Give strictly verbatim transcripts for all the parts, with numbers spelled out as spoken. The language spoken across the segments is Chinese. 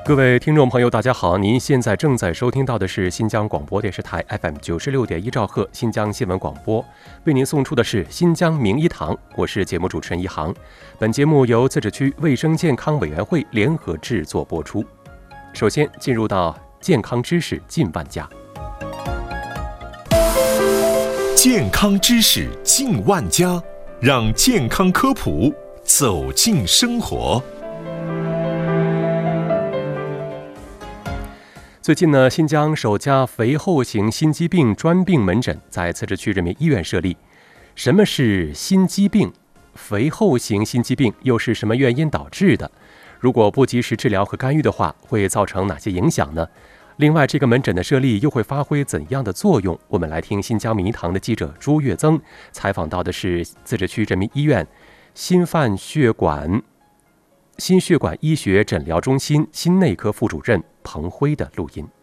各位听众朋友大家好，您现在正在收听到的是新疆广播电视台 F M 九十六点一兆赫新疆新闻广播，为您送出的是新疆名医堂，我是节目主持人一航。本节目由自治区卫生健康委员会联合制作播出。首先进入到健康知识进万家。 健康知识进万家，让健康科普走进生活。 最近呢，新疆首家肥厚型心肌病专病门诊在自治区人民医院设立。什么是心肌病？肥厚型心肌病又是什么原因导致的？如果不及时治疗和干预的话，会造成哪些影响呢？另外，这个门诊的设立又会发挥怎样的作用？我们来听新疆名医堂的记者朱月增采访到的是自治区人民医院心泛血管心血管医学诊疗中心心内科副主任彭辉的录音。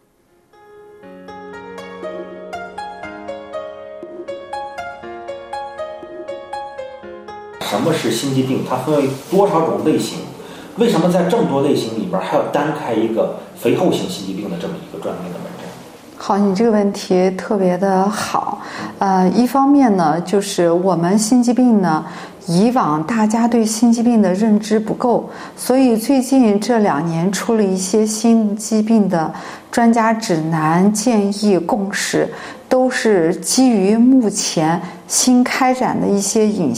什么是心肌病？它分为多少种类型？为什么在这么多类型里边还要单开一个肥厚型心肌病的这么一个专门的门诊？ 好，你这个问题特别的好。呃，一方面呢，就是我们心肌病呢，以往大家对心肌病的认知不够，所以最近这两年出了一些心肌病的专家指南、建议、共识，都是基于目前新开展的一些隐